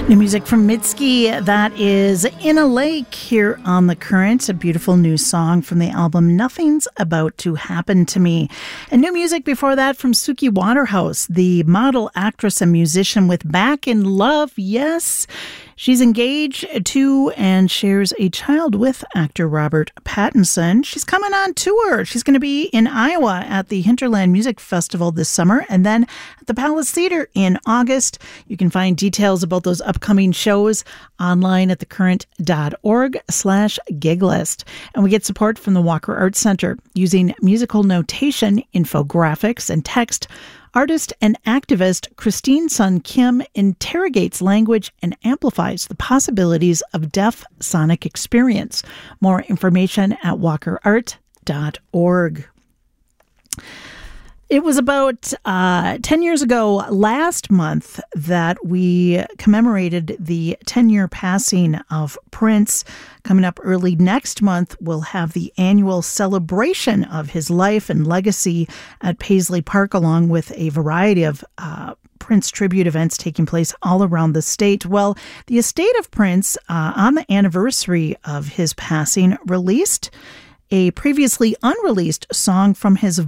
New music from Mitski, that is In a Lake here on The Current, a beautiful new song from the album Nothing's About to Happen to Me. And new music before that from Suki Waterhouse, the model, actress, and musician with Back in Love. Yes, she's engaged to and shares a child with actor Robert Pattinson. She's coming on tour. She's going to be in Iowa at the Hinterland Music Festival this summer and then at the Palace Theater in August. You can find details about those upcoming shows online at thecurrent.org/gig list. And we get support from the Walker Arts Center using musical notation, infographics, and text. Artist and activist Christine Sun Kim interrogates language and amplifies the possibilities of deaf sonic experience. More information at walkerart.org. It was about 10 years ago last month that we commemorated the 10-year passing of Prince. Coming up early next month, we'll have the annual celebration of his life and legacy at Paisley Park, along with a variety of Prince tribute events taking place all around the state. Well, the estate of Prince, on the anniversary of his passing, released a previously unreleased song from his